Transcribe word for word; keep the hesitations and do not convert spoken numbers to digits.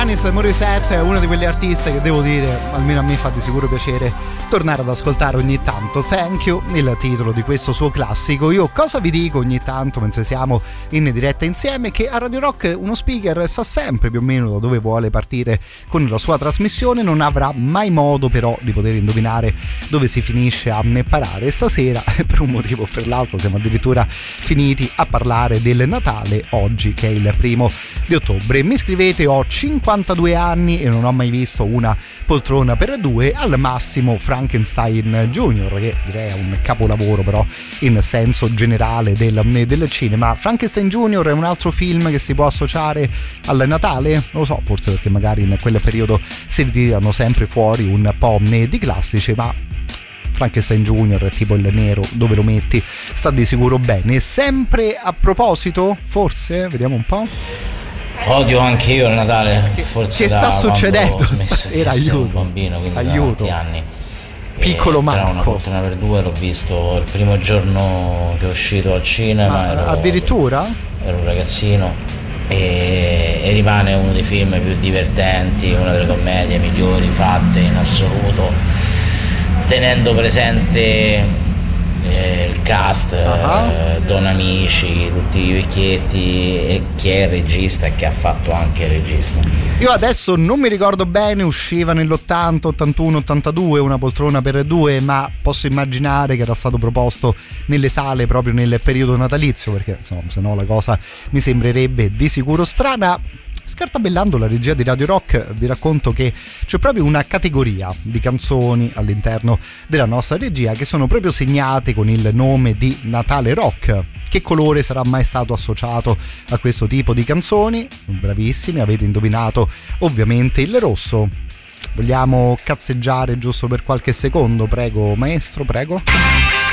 Alanis Morissette è una di quelle artiste che devo dire, almeno a me fa di sicuro piacere tornare ad ascoltare ogni tanto. Thank You, il titolo di questo suo classico. Io cosa vi dico ogni tanto mentre siamo in diretta insieme? Che a Radio Rock uno speaker sa sempre più o meno da dove vuole partire con la sua trasmissione, non avrà mai modo però di poter indovinare dove si finisce a parare. Stasera per un motivo o per l'altro siamo addirittura finiti a parlare del Natale oggi, che è il primo di ottobre. Mi scrivete: ho cinquantadue anni e non ho mai visto una poltrona per due, al massimo Frankenstein Junior, che direi è un capolavoro però in senso generale del, del cinema. Frankenstein Junior è un altro film che si può associare al Natale? Non lo so, forse perché magari in quel periodo si ritirano sempre fuori un po' di classici, ma Frankenstein Junior è tipo il nero, dove lo metti sta di sicuro bene. Sempre a proposito, forse, vediamo un po'. Odio anche io il Natale, forse che da sta succedendo quando ho smesso stasera, di essere aiuto, un bambino, quindi aiuto. da tanti anni. Piccolo e, Marco. Però una poltrona per due l'ho visto il primo giorno che è uscito al cinema. Ma ero, addirittura? Ero un ragazzino e, e rimane uno dei film più divertenti, una delle commedie migliori fatte in assoluto, tenendo presente eh, il cast, uh-huh. eh, Don Amici, tutti i vecchietti, e chi è il regista e che ha fatto anche il regista. Io adesso non mi ricordo bene, usciva nell'ottanta, ottantuno, ottantadue Una poltrona per due, ma posso immaginare che era stato proposto nelle sale proprio nel periodo natalizio, perché insomma, se no la cosa mi sembrerebbe di sicuro strana. Scartabellando la regia di Radio Rock, vi racconto che c'è proprio una categoria di canzoni all'interno della nostra regia che sono proprio segnate con il nome di Natale Rock. Che colore sarà mai stato associato a questo tipo di canzoni? Bravissimi, avete indovinato ovviamente il rosso. Vogliamo cazzeggiare giusto per qualche secondo? Prego maestro, prego.